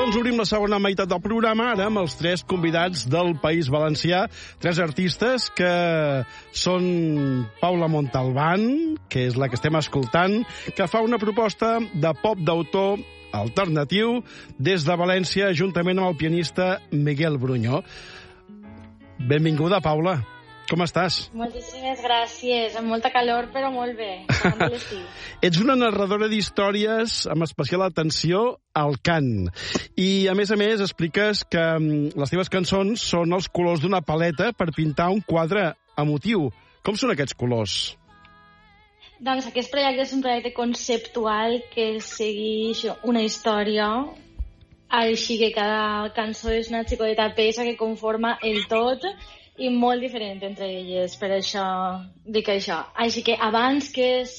Doncs obrim la segona meitat del programa, ara amb els tres convidats del País Valencià, tres artistes que són Paula Montalbán, que és la que estem escoltant, que fa una proposta de pop d'autor alternatiu des de València, juntament amb el pianista Miguel Bruñó. Benvinguda, Paula. Com estàs? Moltíssimes gràcies. Amb molta calor, però molt bé. Ets una narradora d'històries amb especial atenció al cant. I, a més, expliques que les teves cançons són els colors d'una paleta per pintar un quadre emotiu. Com són aquests colors? Doncs aquest projecte és un projecte conceptual que segueix una història, així que cada cançó és una xicoteta peça que conforma el tot i molt diferent entre elles, per això dic això. Així que abans que és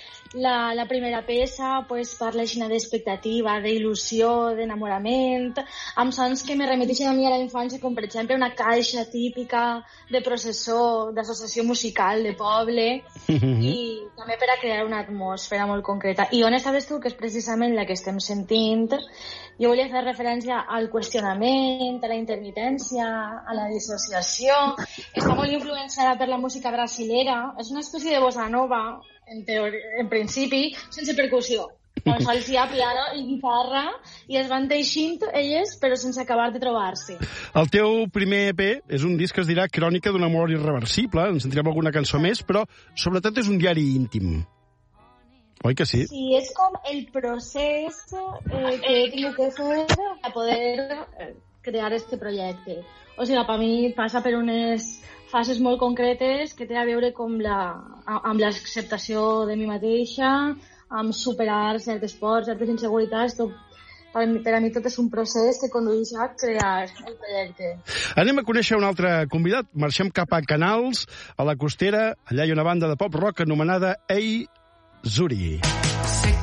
la primera peça, pues, parla així d'expectativa, d'il·lusió, d'enamorament, amb sons que me remeteixen a mi a la infància, com per exemple una caixa típica de processó, d'associació musical de poble, i també per a crear una atmosfera molt concreta. I on estaves tu, que és precisament la que estem sentint? Jo volia fer referència al qüestionament, a la intermitència, a la dissociació. Està molt influenciada per la música brasilera. És una espècie de bossa nova, en principi, sense percussió. On sols hi ha piano i guitarra i es van teixint elles, però sense acabar de trobar-se. El teu primer EP és un disc que es dirà Crònica d'un amor irreversible. En sentirem alguna cançó més, però sobretot és un diari íntim. Oi que sí? Sí, és com el procés que he tingut que fer per poder crear este projecte. O sigui, per mi passa per unes fases molt concretes que té a veure amb l'acceptació de mi mateixa, amb superar certes pors, certes inseguretats. Per a mi tot és un procés que condueix a crear el projecte. Anem a conèixer un altre convidat. Marxem cap a Canals, a la Costera. Allà hi ha una banda de pop-rock anomenada Ei Zuri. Sé